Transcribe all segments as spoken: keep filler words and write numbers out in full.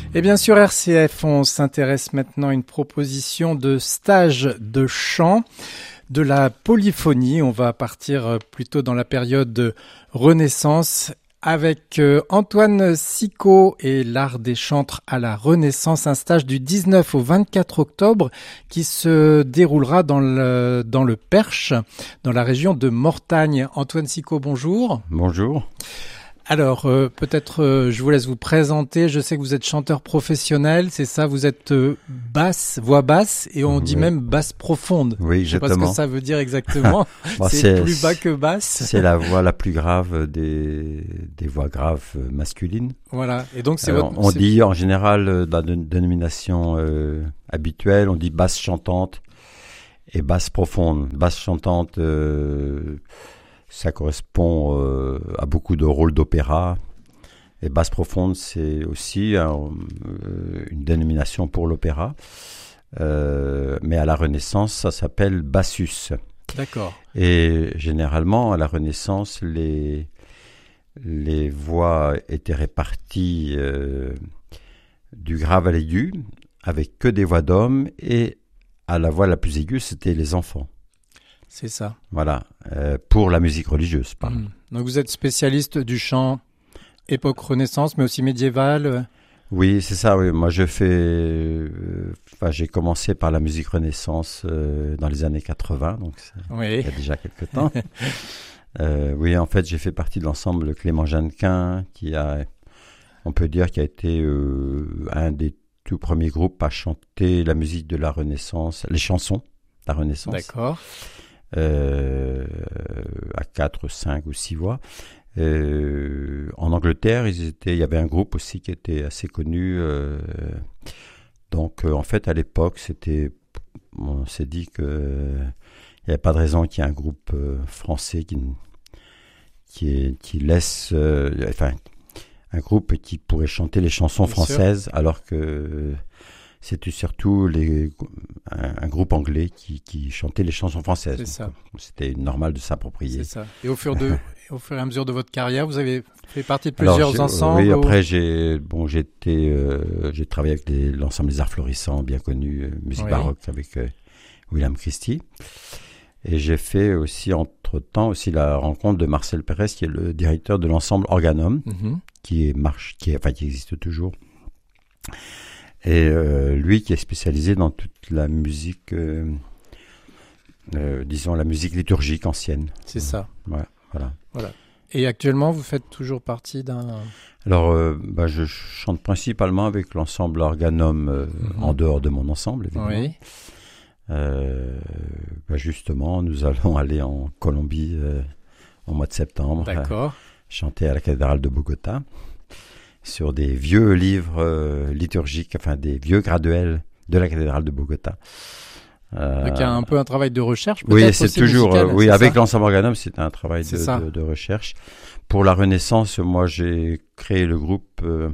Et bien sur R C F, on s'intéresse maintenant à une proposition de stage de chant, de la polyphonie. On va partir plutôt dans la période de Renaissance avec Antoine Sicot et l'art des chantres à la Renaissance, un stage du dix-neuf au vingt-quatre octobre qui se déroulera dans le, dans le Perche, dans la région de Mortagne. Antoine Sicot, bonjour. Bonjour. Alors, euh, peut-être euh, je vous laisse vous présenter. Je sais que vous êtes chanteur professionnel, c'est ça, vous êtes euh, basse, voix basse, et on oui. dit même basse profonde. Oui, exactement. Je sais pas ce que ça veut dire exactement. bon, c'est, c'est plus bas que basse. C'est la voix la plus grave des, des voix graves masculines. Voilà, et donc c'est Alors, votre... On c'est... dit en général, dans la dénomination euh, habituelle, on dit basse chantante et basse profonde. Basse chantante... Euh, Ça correspond euh, à beaucoup de rôles d'opéra. Et basse profonde, c'est aussi un, euh, une dénomination pour l'opéra. Euh, mais à la Renaissance, ça s'appelle bassus. D'accord. Et généralement, à la Renaissance, les, les voix étaient réparties euh, du grave à l'aigu, avec que des voix d'hommes. Et à la voix la plus aiguë, c'était les enfants. C'est ça. Voilà, euh, pour la musique religieuse. Mmh. Donc vous êtes spécialiste du chant époque Renaissance, mais aussi médiévale. Oui, c'est ça. Oui. Moi, je fais. Euh, enfin, j'ai commencé par la musique Renaissance euh, dans les années quatre-vingts, donc oui. Il y a déjà quelques temps. euh, oui, en fait, j'ai fait partie de l'ensemble Clément Jeannequin, qui a, on peut dire, qui a été euh, un des tout premiers groupes à chanter la musique de la Renaissance, les chansons de la Renaissance. D'accord. Euh, à quatre, cinq ou six voix. Euh, en Angleterre, ils étaient, il y avait un groupe aussi qui était assez connu. Euh, donc, euh, en fait, à l'époque, c'était, on s'est dit que euh, il n'y avait pas de raison qu'il y ait un groupe euh, français qui, qui, est, qui laisse, euh, enfin, un groupe qui pourrait chanter les chansons Bien françaises, sûr. Alors que euh, c'était surtout les, un, un groupe anglais qui, qui chantait les chansons françaises. C'est ça. Donc, c'était normal de s'approprier. C'est ça. Et au fur, de, au fur et à mesure de votre carrière, vous avez fait partie de plusieurs Alors, ensembles. Oui, ou... après j'ai bon j'étais euh, j'ai travaillé avec les, l'ensemble des Arts Florissants, bien connu, euh, musique oui. baroque avec euh, William Christie. Et j'ai fait aussi entre temps aussi la rencontre de Marcel Pérez, qui est le directeur de l'ensemble Organum, mm-hmm. qui est marche, qui est, enfin qui existe toujours. Et euh, lui qui est spécialisé dans toute la musique, euh, euh, disons la musique liturgique ancienne. C'est ça. Ouais, voilà. Voilà. Et actuellement, vous faites toujours partie d'un... Alors, euh, bah, je chante principalement avec l'ensemble Organum euh, mm-hmm. en dehors de mon ensemble, évidemment. Oui. Euh, bah, justement, nous allons aller en Colombie euh, au mois de septembre. D'accord. Euh, chanter à la cathédrale de Bogota. Sur des vieux livres euh, liturgiques, enfin des vieux graduels de la cathédrale de Bogota. Euh, Donc il y a un peu un travail de recherche, peut-être oui, c'est aussi toujours, musical, euh, oui, c'est avec ça l'ensemble Organum, c'est un travail de, de, de recherche. Pour la Renaissance, moi, j'ai créé le groupe euh,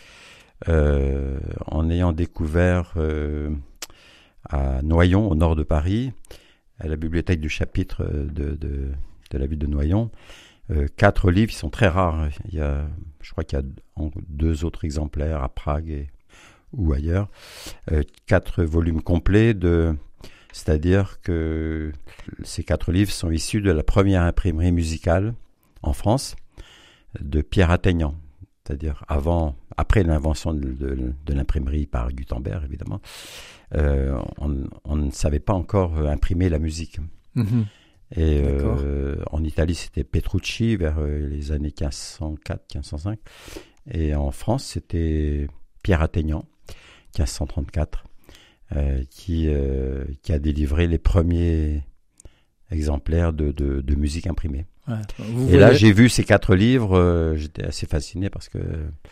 euh, en ayant découvert euh, à Noyon, au nord de Paris, à la bibliothèque du chapitre de, de, de la ville de Noyon, Euh, quatre livres qui sont très rares. Il y a, je crois qu'il y a deux autres exemplaires à Prague et, ou ailleurs. Euh, quatre volumes complets, de, c'est-à-dire que ces quatre livres sont issus de la première imprimerie musicale en France de Pierre Atteignan. C'est-à-dire avant, après l'invention de, de, de l'imprimerie par Gutenberg, évidemment, euh, on, on ne savait pas encore imprimer la musique. Mm-hmm. Et euh, en Italie, c'était Petrucci vers euh, les années quinze cent quatre quinze cent cinq. Et en France, c'était Pierre Atteignan, quinze cent trente-quatre, euh, qui, euh, qui a délivré les premiers exemplaires de, de, de musique imprimée. Ouais. Et voulez... là, j'ai vu ces quatre livres, euh, j'étais assez fasciné parce que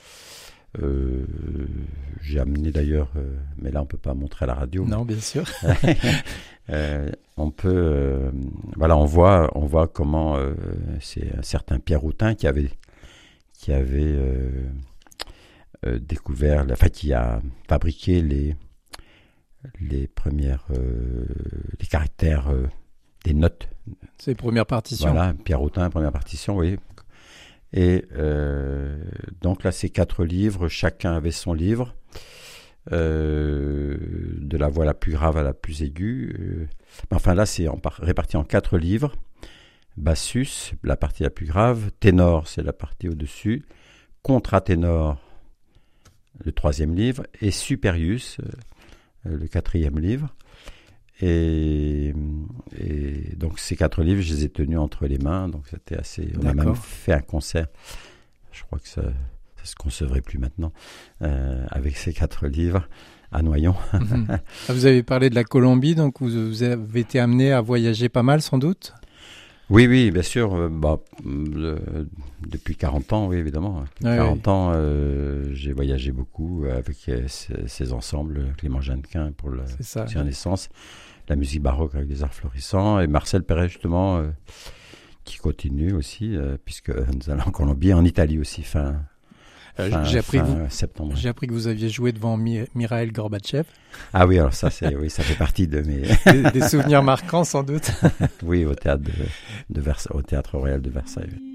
euh, j'ai amené d'ailleurs, euh, mais là on peut pas montrer à la radio. Non, bien sûr. euh, on peut, euh, voilà, on voit, on voit comment euh, c'est un certain Pierre Routin qui avait, qui avait euh, euh, découvert, enfin qui a fabriqué les les premières, euh, les caractères, euh, des notes. Ces premières partitions. Voilà, Pierre Routin, première partition, oui. Et euh, donc là, ces quatre livres, chacun avait son livre. euh, de la voix la plus grave à la plus aiguë. Euh, enfin là, c'est en par, réparti en quatre livres. Bassus, la partie la plus grave. Ténor, c'est la partie au-dessus. Contraténor, le troisième livre. Et Superius, euh, le quatrième livre. Et, et donc ces quatre livres, je les ai tenus entre les mains. Donc c'était assez. On D'accord. a même fait un concert. Je crois que ça, ça se concevrait plus maintenant euh, avec ces quatre livres à Noyon. Mmh. Vous avez parlé de la Colombie, donc vous, vous avez été amené à voyager pas mal, sans doute. Oui, oui, bien sûr. Euh, bah, euh, depuis quarante ans, oui, évidemment. Depuis ouais, quarante oui. ans, euh, j'ai voyagé beaucoup avec euh, ces, ces ensembles. Clément Jeannequin pour la Renaissance, la musique baroque avec les arts florissants, et Marcel Perret, justement, euh, qui continue aussi, euh, puisque nous allons en Colombie, en Italie aussi, fin, fin, j'ai appris fin vous, septembre. J'ai appris que vous aviez joué devant Mi- Mikhail Gorbatchev. Ah oui, alors ça, c'est, oui, ça fait partie de mes... des, des souvenirs marquants, sans doute. Oui, au théâtre, de, de Versa- au théâtre Royal de Versailles.